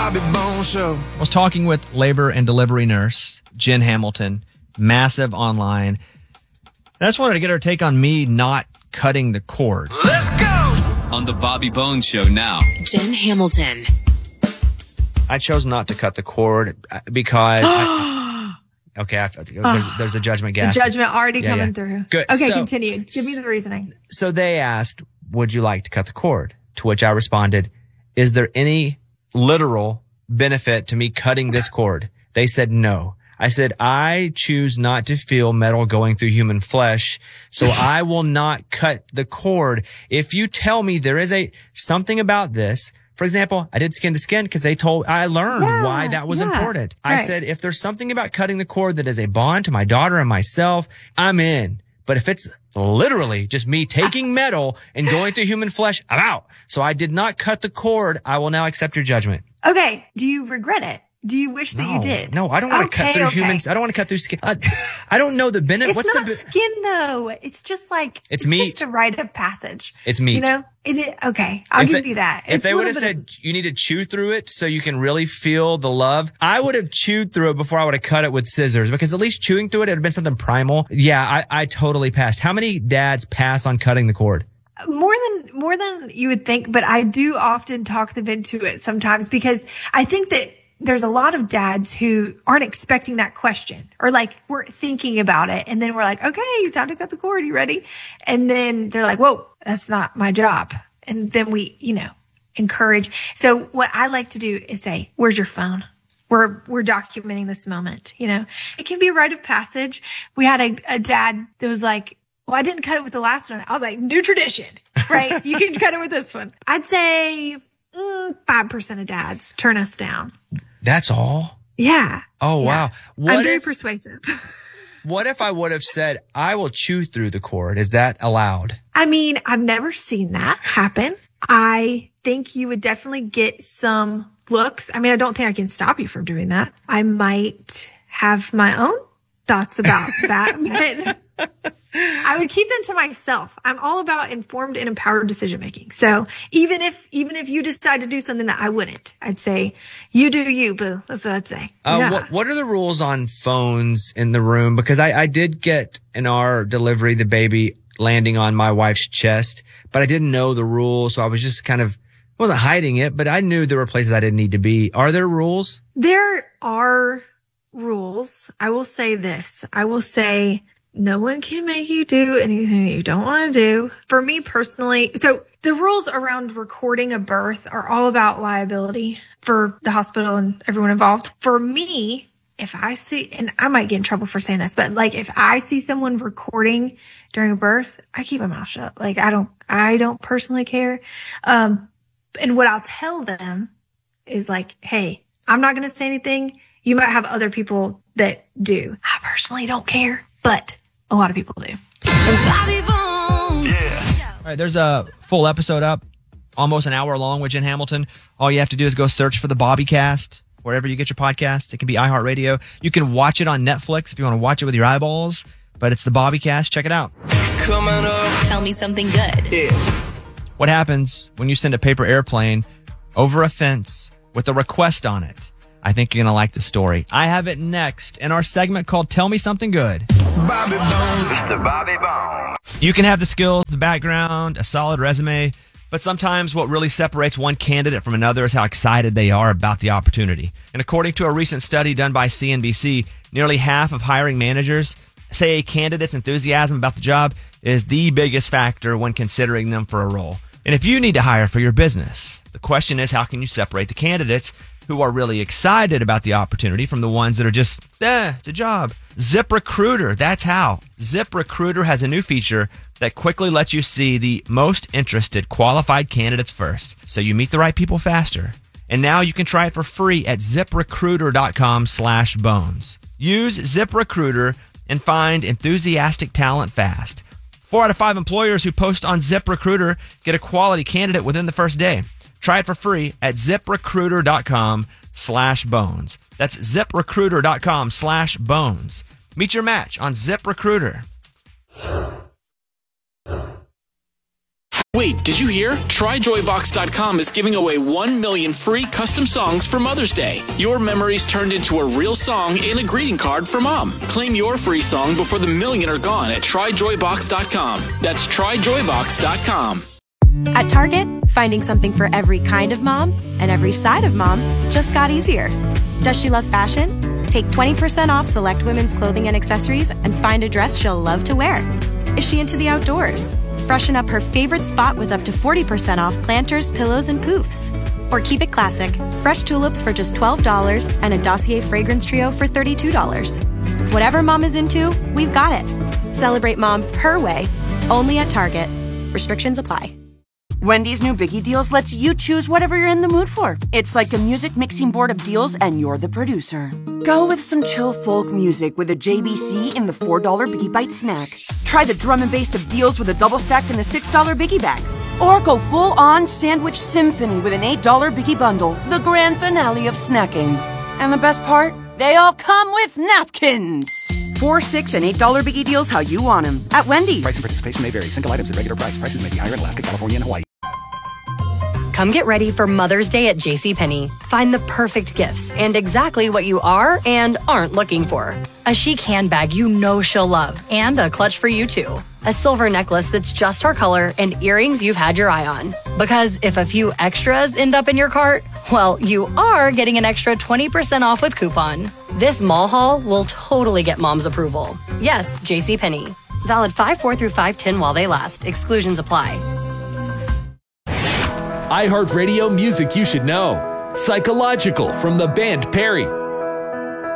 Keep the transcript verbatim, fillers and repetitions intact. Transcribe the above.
Bobby Bones Show. I was talking with labor and delivery nurse Jen Hamilton, massive online. I just wanted to get her take on me not cutting the cord. Let's go! On the Bobby Bones Show now. Jen Hamilton. I chose not to cut the cord because... I, okay, I, there's, there's a judgment gas. The judgment already yeah, coming yeah. through. Good. Okay, so, continue. Give me the reasoning. So they asked, would you like to cut the cord? To which I responded, is there any literal benefit to me cutting this cord? They said no. I said, I choose not to feel metal going through human flesh, so I will not cut the cord. If you tell me there is a something about this, for example, I did skin to skin because they told, I learned yeah, why that was yeah, important. Right. I said, if there's something about cutting the cord that is a bond to my daughter and myself, I'm in. But if it's literally just me taking metal and going through human flesh, I'm out. So I did not cut the cord. I will now accept your judgment. Okay. Do you regret it? Do you wish that no, you did? No, I don't want to okay, cut through okay. humans. I don't want to cut through skin. I, I don't know the benefit. It's What's not the skin though. It's just like, it's, it's meat. just a rite of passage. It's meat. You know, it is, okay. I'll if give they, you that. If it's they would have of, said you need to chew through it so you can really feel the love, I would have chewed through it before I would have cut it with scissors, because at least chewing through it, it would have been something primal. Yeah, I, I totally passed. How many dads pass on cutting the cord? More than, more than you would think, but I do often talk them into it sometimes, because I think that there's a lot of dads who aren't expecting that question, or like we're thinking about it. And then we're like, okay, time to cut the cord. You ready? And then they're like, whoa, that's not my job. And then we, you know, encourage. So what I like to do is say, where's your phone? We're, we're documenting this moment. You know, it can be a rite of passage. We had a, a dad that was like, well, I didn't cut it with the last one. I was like, new tradition, right? You can cut it with this one. I'd say mm, five percent of dads turn us down. That's all? Yeah. Oh, yeah. wow. What I'm very if, persuasive. What if I would have said, I will chew through the cord? Is that allowed? I mean, I've never seen that happen. I think you would definitely get some looks. I mean, I don't think I can stop you from doing that. I might have my own thoughts about that, but I would keep them to myself. I'm all about informed and empowered decision making. So even if, even if you decide to do something that I wouldn't, I'd say, you do you, boo. That's what I'd say. Uh, yeah. what, what are the rules on phones in the room? Because I, I did get in our delivery, the baby landing on my wife's chest, but I didn't know the rules. So I was just kind of, I wasn't hiding it, but I knew there were places I didn't need to be. Are there rules? There are rules. I will say this. I will say, no one can make you do anything that you don't want to do. For me personally, so the rules around recording a birth are all about liability for the hospital and everyone involved. For me, if I see, and I might get in trouble for saying this, but like if I see someone recording during a birth, I keep my mouth shut. Like I don't, I don't personally care. Um, and what I'll tell them is like, hey, I'm not going to say anything. You might have other people that do. I personally don't care, but a lot of people do. Bobby Bones. Yeah. All right, there's a full episode up, almost an hour long with Jen Hamilton. All you have to do is go search for the Bobbycast wherever you get your podcasts. It can be iHeartRadio. You can watch it on Netflix if you want to watch it with your eyeballs, but it's the Bobbycast. Check it out. Coming up. Tell me something good. Yeah. What happens when you send a paper airplane over a fence with a request on it? I think you're going to like the story. I have it next in our segment called Tell Me Something Good. Bobby Bones. Mister Bobby Bones. You can have the skills, the background, a solid resume, but sometimes what really separates one candidate from another is how excited they are about the opportunity. And according to a recent study done by C N B C, nearly half of hiring managers say a candidate's enthusiasm about the job is the biggest factor when considering them for a role. And if you need to hire for your business, the question is, how can you separate the candidates who are really excited about the opportunity from the ones that are just, eh, it's a job? ZipRecruiter, that's how. ZipRecruiter has a new feature that quickly lets you see the most interested qualified candidates first, so you meet the right people faster. And now you can try it for free at ZipRecruiter.com slash bones. Use ZipRecruiter and find enthusiastic talent fast. Four out of five employers who post on ZipRecruiter get a quality candidate within the first day. Try it for free at ZipRecruiter.com slash bones. That's ZipRecruiter.com slash bones. Meet your match on ZipRecruiter. Wait, did you hear? Try joy box dot com is giving away one million free custom songs for Mother's Day. Your memories turned into a real song and a greeting card for Mom. Claim your free song before the million are gone at try joy box dot com. That's try joy box dot com. At Target, finding something for every kind of mom and every side of mom just got easier. Does she love fashion? Take twenty percent off select women's clothing and accessories and find a dress she'll love to wear. Is she into the outdoors? Freshen up her favorite spot with up to forty percent off planters, pillows, and poofs. Or keep it classic, fresh tulips for just twelve dollars and a Dossier fragrance trio for thirty-two dollars. Whatever mom is into, we've got it. Celebrate mom her way, only at Target. Restrictions apply. Wendy's new Biggie Deals lets you choose whatever you're in the mood for. It's like a music mixing board of deals and you're the producer. Go with some chill folk music with a J B C in the four dollar Biggie Bite snack. Try the drum and bass of deals with a double stack in the six dollar Biggie Bag. Or go full-on sandwich symphony with an eight dollar Biggie Bundle, the grand finale of snacking. And the best part? They all come with napkins. Four, six, and eight dollar Biggie Deals how you want them at Wendy's. Price and participation may vary. Single items at regular price. Prices may be higher in Alaska, California, and Hawaii. Come get ready for Mother's Day at JCPenney. Find the perfect gifts and exactly what you are and aren't looking for. A chic handbag you know she'll love and a clutch for you too. A silver necklace that's just her color and earrings you've had your eye on. Because if a few extras end up in your cart, well, you are getting an extra twenty percent off with coupon. This mall haul will totally get mom's approval. Yes, JCPenney. Valid five four through five ten while they last. Exclusions apply. iHeartRadio music you should know. Psychological from the band Perry.